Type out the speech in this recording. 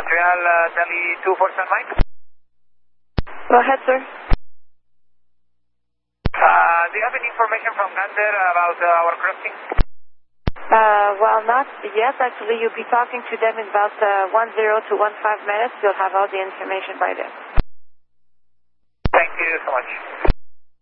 Montreal, Delhi 247 Mike. Go ahead, sir. Do you have any information from Gander about our crossing? Well, not yet. Actually, you'll be talking to them in about 10 to 15 minutes. You'll have all the information by then. Thank you so much.